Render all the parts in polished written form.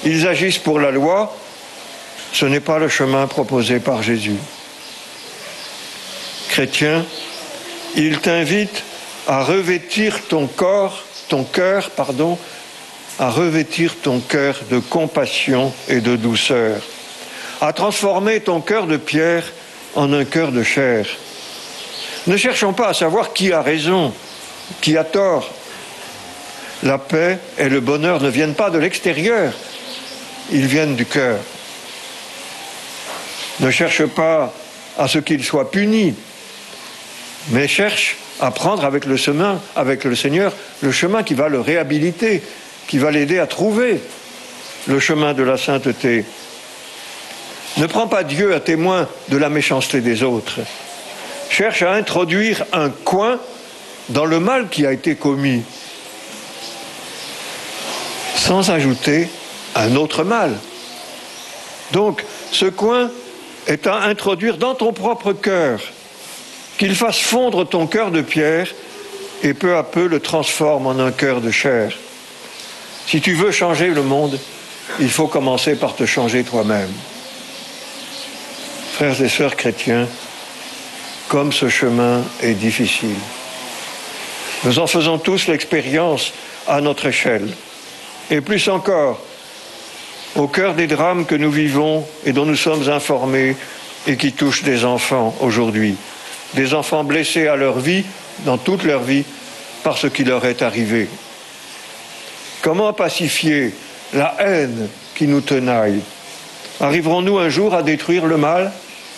ils agissent pour la loi, ce n'est pas le chemin proposé par Jésus. Chrétien, il t'invite à revêtir à revêtir ton cœur de compassion et de douceur, à transformer ton cœur de pierre en un cœur de chair. Ne cherchons pas à savoir qui a raison, qui a tort. La paix et le bonheur ne viennent pas de l'extérieur, ils viennent du cœur. Ne cherche pas à ce qu'il soit puni, mais cherche à prendre avec le Seigneur, le chemin qui va le réhabiliter, qui va l'aider à trouver le chemin de la sainteté. Ne prends pas Dieu à témoin de la méchanceté des autres. Cherche à introduire un coin dans le mal qui a été commis, sans ajouter un autre mal. Donc, ce coin est à introduire dans ton propre cœur, qu'il fasse fondre ton cœur de pierre et peu à peu le transforme en un cœur de chair. Si tu veux changer le monde, il faut commencer par te changer toi-même. Frères et sœurs chrétiens, comme ce chemin est difficile. Nous en faisons tous l'expérience à notre échelle. Et plus encore, au cœur des drames que nous vivons et dont nous sommes informés et qui touchent des enfants aujourd'hui. Des enfants blessés à leur vie, dans toute leur vie, par ce qui leur est arrivé. Comment pacifier la haine qui nous tenaille? Arriverons-nous un jour à détruire le mal?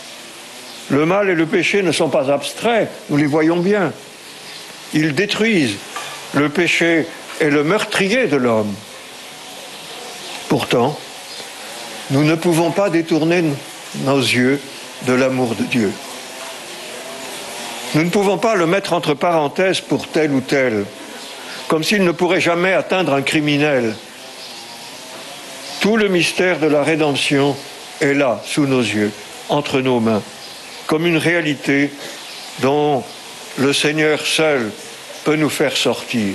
Le mal et le péché ne sont pas abstraits, nous les voyons bien. Ils détruisent. Le péché est le meurtrier de l'homme. Pourtant, nous ne pouvons pas détourner nos yeux de l'amour de Dieu. Nous ne pouvons pas le mettre entre parenthèses pour tel ou tel, comme s'il ne pourrait jamais atteindre un criminel. Tout le mystère de la rédemption est là, sous nos yeux, entre nos mains, comme une réalité dont le Seigneur seul peut nous faire sortir.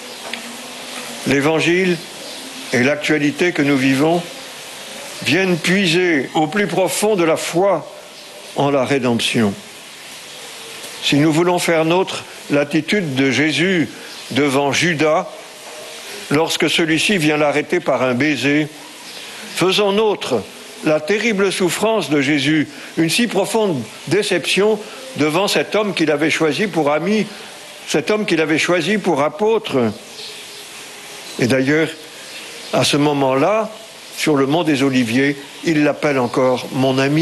L'Évangile et l'actualité que nous vivons viennent puiser au plus profond de la foi en la rédemption. Si nous voulons faire nôtre l'attitude de Jésus devant Judas, lorsque celui-ci vient l'arrêter par un baiser, faisons nôtre la terrible souffrance de Jésus, une si profonde déception devant cet homme qu'il avait choisi pour ami, cet homme qu'il avait choisi pour apôtre. Et d'ailleurs, à ce moment-là, sur le mont des Oliviers, il l'appelle encore « mon ami ».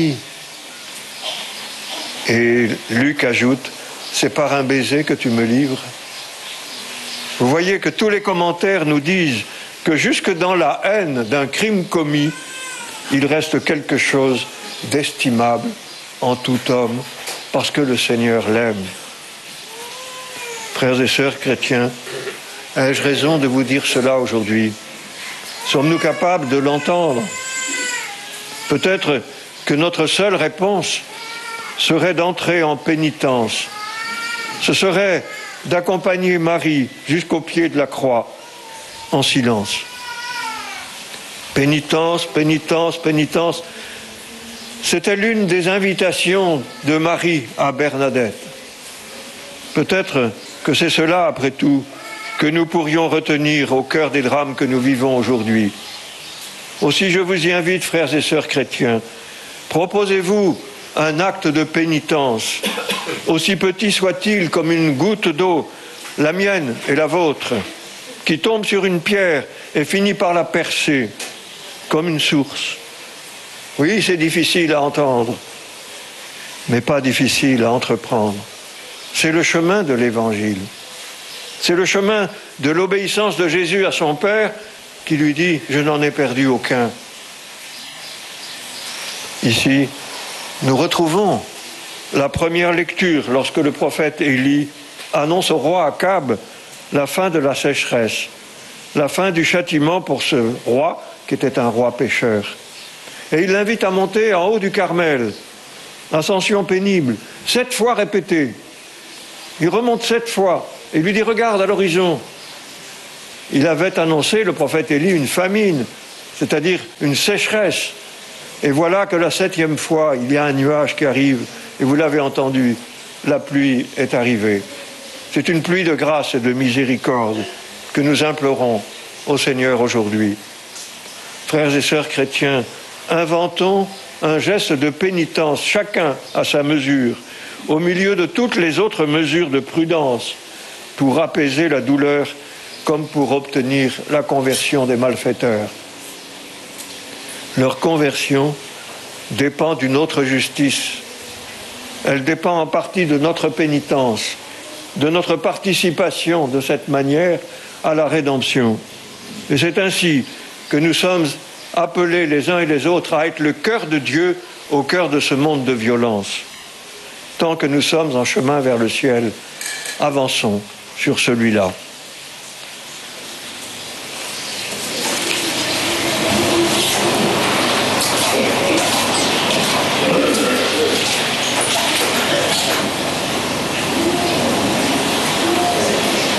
Et Luc ajoute « c'est par un baiser que tu me livres ». Vous voyez que tous les commentaires nous disent que jusque dans la haine d'un crime commis, il reste quelque chose d'estimable en tout homme, parce que le Seigneur l'aime. Frères et sœurs chrétiens, ai-je raison de vous dire cela aujourd'hui? Sommes-nous capables de l'entendre? Peut-être que notre seule réponse serait d'entrer en pénitence. Ce serait d'accompagner Marie jusqu'au pied de la croix, en silence. Pénitence, pénitence, pénitence. C'était l'une des invitations de Marie à Bernadette. Peut-être que c'est cela, après tout, que nous pourrions retenir au cœur des drames que nous vivons aujourd'hui. Aussi, je vous y invite, frères et sœurs chrétiens, proposez-vous un acte de pénitence, aussi petit soit-il comme une goutte d'eau, la mienne et la vôtre, qui tombe sur une pierre et finit par la percer, comme une source. Oui, c'est difficile à entendre, mais pas difficile à entreprendre. C'est le chemin de l'Évangile. C'est le chemin de l'obéissance de Jésus à son Père qui lui dit « Je n'en ai perdu aucun ». Ici, nous retrouvons la première lecture lorsque le prophète Élie annonce au roi Akab la fin de la sécheresse, la fin du châtiment pour ce roi qui était un roi pécheur. Et il l'invite à monter en haut du Carmel, ascension pénible, 7 fois répétée. Il remonte 7 fois et lui dit « Regarde à l'horizon ». Il avait annoncé, le prophète Élie, une famine c'est-à-dire une sécheresse. Et voilà que la 7e fois, il y a un nuage qui arrive, et vous l'avez entendu, la pluie est arrivée. C'est une pluie de grâce et de miséricorde que nous implorons au Seigneur aujourd'hui. Frères et sœurs chrétiens, inventons un geste de pénitence, chacun à sa mesure, au milieu de toutes les autres mesures de prudence, pour apaiser la douleur comme pour obtenir la conversion des malfaiteurs. Leur conversion dépend d'une autre justice. Elle dépend en partie de notre pénitence, de notre participation de cette manière à la rédemption. Et c'est ainsi que nous sommes appelés les uns et les autres à être le cœur de Dieu au cœur de ce monde de violence. Tant que nous sommes en chemin vers le ciel, avançons sur celui-là.